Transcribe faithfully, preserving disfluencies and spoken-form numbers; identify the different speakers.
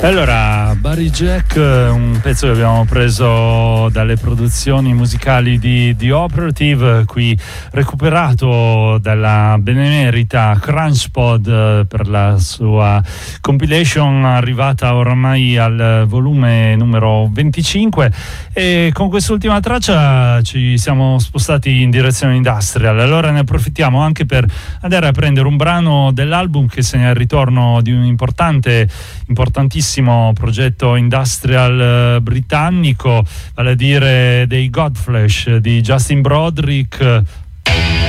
Speaker 1: Allora, Barry Jack, un pezzo che abbiamo preso dalle produzioni musicali di The Operative, qui recuperato dalla benemerita Crunchpod per la sua compilation arrivata ormai al volume numero venticinque, e con quest'ultima traccia ci siamo spostati in direzione industrial. Allora ne approfittiamo anche per andare a prendere un brano dell'album che segna il ritorno di un importante, importantissimo progetto industrial britannico, vale a dire dei Godflesh di Justin Broderick.